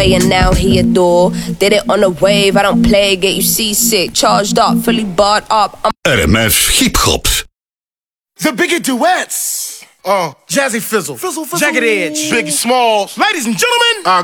And now he adore. Did it on a wave, I don't play, get you seasick. Charged up, fully barred up. RMF Hip Hop. The bigger duets. Jazzy Fizzle. Jagged Edge. Biggie Smalls. Ladies and gentlemen.